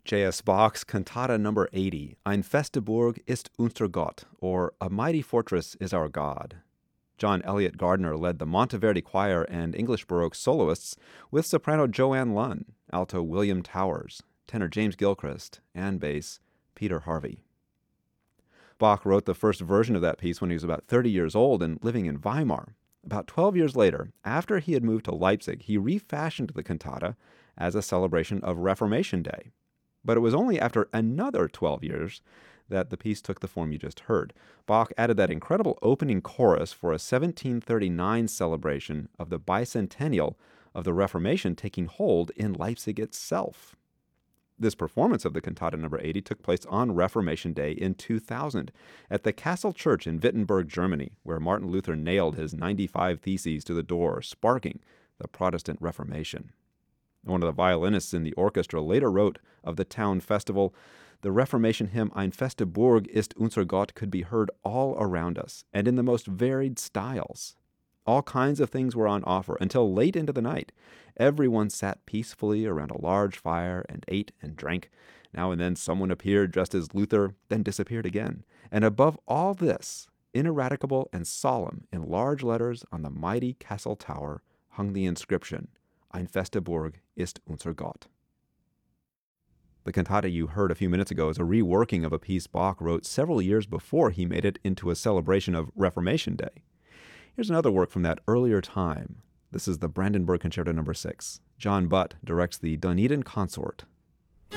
J.S. Bach's Cantata number 80, Ein feste Burg ist unser Gott, or A Mighty Fortress is Our God. John Elliott Gardner led the Monteverdi Choir and English Baroque soloists with soprano Joanne Lunn, alto William Towers, tenor James Gilchrist, and bass Peter Harvey. Bach wrote the first version of that piece when he was about 30 years old and living in Weimar. About 12 years later, after he had moved to Leipzig, he refashioned the cantata as a celebration of Reformation Day. But it was only after another 12 years that the piece took the form you just heard. Bach added that incredible opening chorus for a 1739 celebration of the bicentennial of the Reformation taking hold in Leipzig itself. This performance of the Cantata number 80 took place on Reformation Day in 2000 at the Castle Church in Wittenberg, Germany, where Martin Luther nailed his 95 Theses to the door, sparking the Protestant Reformation. One of the violinists in the orchestra later wrote of the town festival, "The Reformation hymn Ein feste Burg ist unser Gott could be heard all around us, and in the most varied styles. All kinds of things were on offer until late into the night. Everyone sat peacefully around a large fire and ate and drank. Now and then someone appeared dressed as Luther, then disappeared again. And above all this, ineradicable and solemn in large letters on the mighty castle tower, hung the inscription, Ein feste Burg ist unser Gott." The cantata you heard a few minutes ago is a reworking of a piece Bach wrote several years before he made it into a celebration of Reformation Day. Here's another work from that earlier time. This is the Brandenburg Concerto No. 6. John Butt directs the Dunedin Consort.